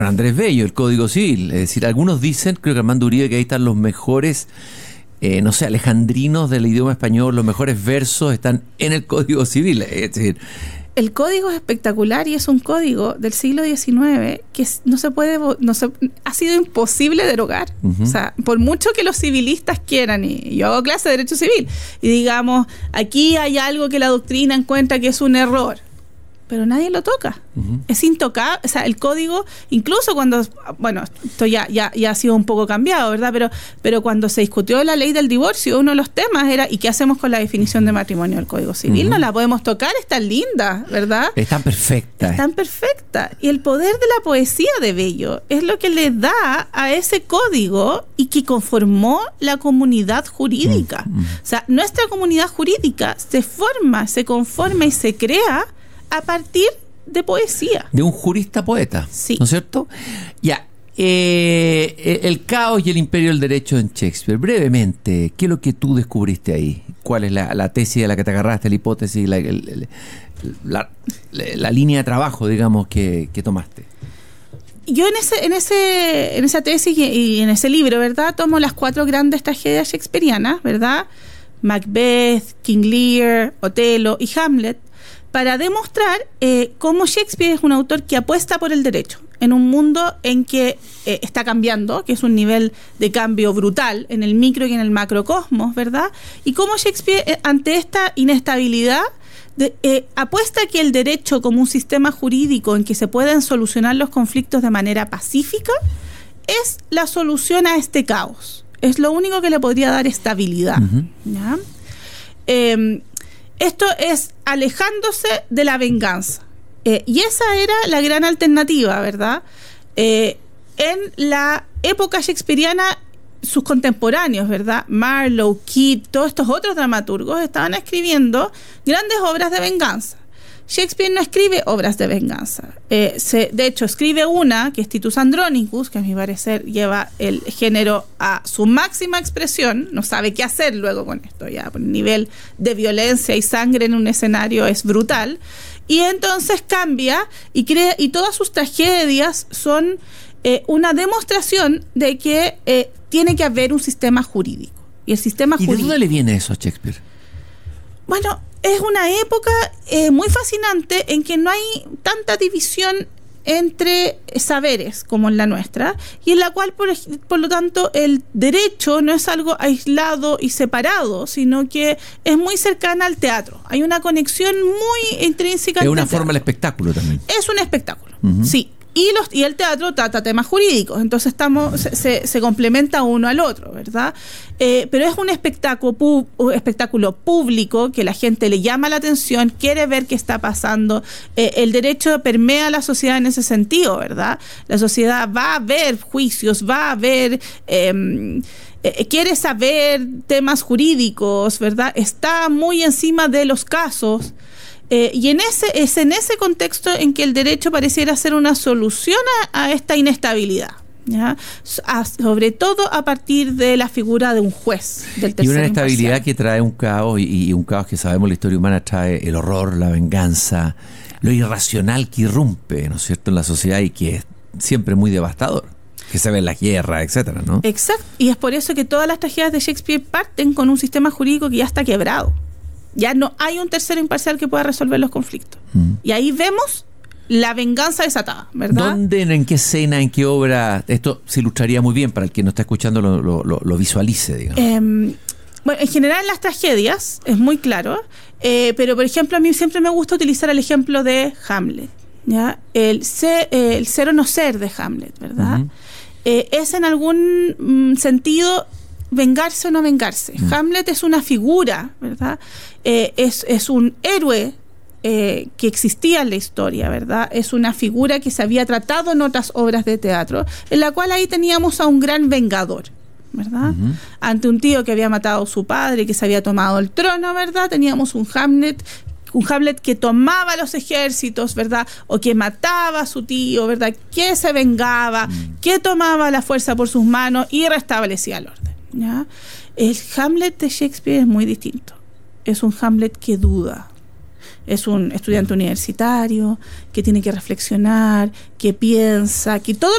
Andrés Bello, el Código Civil. Es decir, algunos dicen, creo que Armando Uribe, que ahí están los mejores, no sé, alejandrinos del idioma español, los mejores versos están en el Código Civil. Es decir, el código es espectacular y es un código del siglo XIX que ha sido imposible derogar. O sea, por mucho que los civilistas quieran, y yo hago clase de Derecho Civil, y digamos, aquí hay algo que la doctrina encuentra que es un error, pero nadie lo toca. Es intocable. O sea, el código, incluso cuando, bueno, esto ya ha sido un poco cambiado, ¿verdad? Pero cuando se discutió la ley del divorcio, uno de los temas era, ¿y qué hacemos con la definición de matrimonio del Código Civil? No la podemos tocar, es tan linda, ¿verdad? Es tan perfecta. Es tan perfecta. Y el poder de la poesía de Bello es lo que le da a ese código y que conformó la comunidad jurídica. O sea, nuestra comunidad jurídica se forma, se conforma y se crea a partir de poesía. De un jurista poeta, sí. ¿No es cierto? Ya, el caos y el imperio del derecho en Shakespeare. Brevemente, ¿qué es lo que tú descubriste ahí? ¿Cuál es la tesis a la que te agarraste, la hipótesis, la línea de trabajo, digamos, que tomaste? Yo en esa tesis y en ese libro, ¿verdad?, tomo las 4 grandes tragedias shakespearianas, ¿verdad? Macbeth, King Lear, Otelo y Hamlet, para demostrar cómo Shakespeare es un autor que apuesta por el derecho en un mundo en que está cambiando, que es un nivel de cambio brutal en el micro y en el macrocosmos, ¿verdad? Y cómo Shakespeare, ante esta inestabilidad, apuesta que el derecho como un sistema jurídico en que se pueden solucionar los conflictos de manera pacífica es la solución a este caos. Es lo único que le podría dar estabilidad. ¿Ya? Esto es alejándose de la venganza. Y esa era la gran alternativa, ¿verdad? En la época shakespeariana, sus contemporáneos, ¿verdad? Marlowe, Keats, todos estos otros dramaturgos estaban escribiendo grandes obras de venganza. Shakespeare no escribe obras de venganza. De hecho, escribe una, que es Titus Andronicus, que a mi parecer lleva el género a su máxima expresión. No sabe qué hacer luego con esto. Ya, por el nivel de violencia y sangre en un escenario es brutal. Y entonces cambia y todas sus tragedias son una demostración de que tiene que haber un sistema jurídico. Y el sistema jurídico... ¿Y de dónde le viene eso a Shakespeare? Bueno, es una época muy fascinante en que no hay tanta división entre saberes como en la nuestra, y en la cual, por lo tanto, el derecho no es algo aislado y separado, sino que es muy cercana al teatro. Hay una conexión muy intrínseca. Es una forma del espectáculo también. Es un espectáculo, sí. Y el teatro trata temas jurídicos, entonces se complementa uno al otro, ¿verdad? Pero es un espectáculo público que la gente le llama la atención, quiere ver qué está pasando. El derecho permea a la sociedad en ese sentido, ¿verdad? La sociedad va a ver juicios, va a ver... quiere saber temas jurídicos, ¿verdad? Está muy encima de los casos. Y es en ese contexto en que el derecho pareciera ser una solución a esta inestabilidad, ¿ya? Sobre todo a partir de la figura de un juez del tercero. Y una inestabilidad imparcial que trae un caos, y un caos que sabemos la historia humana trae el horror, la venganza, lo irracional que irrumpe, ¿no es cierto?, en la sociedad, y que es siempre muy devastador, que se ve en la guerra, etcétera, ¿no? Exacto, y es por eso que todas las tragedias de Shakespeare parten con un sistema jurídico que ya está quebrado. Ya no hay un tercero imparcial que pueda resolver los conflictos. Y ahí vemos la venganza desatada, ¿verdad? ¿Dónde, en qué escena, en qué obra? Esto se ilustraría muy bien para el que no está escuchando lo visualice, digamos. Bueno, en general en las tragedias es muy claro, pero por ejemplo a mí siempre me gusta utilizar el ejemplo de Hamlet, ¿ya? El ser o no ser de Hamlet, ¿verdad? Es en algún sentido vengarse o no vengarse. Hamlet es una figura, ¿verdad? Es un héroe que existía en la historia, ¿verdad? Es una figura que se había tratado en otras obras de teatro, en la cual ahí teníamos a un gran vengador, ¿verdad? Ante un tío que había matado a su padre y que se había tomado el trono, ¿verdad? Teníamos un Hamlet que tomaba los ejércitos, ¿verdad? O que mataba a su tío, ¿verdad? Que se vengaba, que tomaba la fuerza por sus manos y restablecía el orden, ¿ya? El Hamlet de Shakespeare es muy distinto. Es un Hamlet que duda. es un estudiante universitario que tiene que reflexionar, que piensa, que todo